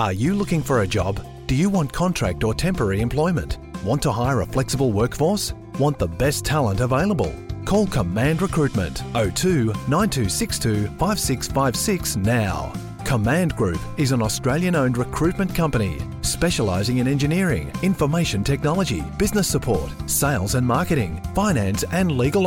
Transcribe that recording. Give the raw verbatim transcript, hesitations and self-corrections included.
Are you looking for a job? Do you want contract or temporary employment? Want to hire a flexible workforce? Want the best talent available? Call Command Recruitment oh two nine two six two five six five six now. Command Group is an Australian-owned recruitment company specialising in engineering, information technology, business support, sales and marketing, finance and legal